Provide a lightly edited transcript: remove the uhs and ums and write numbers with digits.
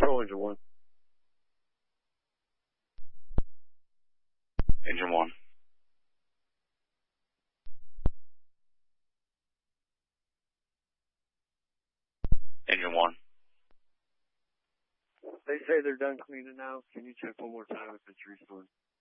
Pro engine 1. Engine 1. Engine 1. They say they're done cleaning now. Can you check one more time if it's restored?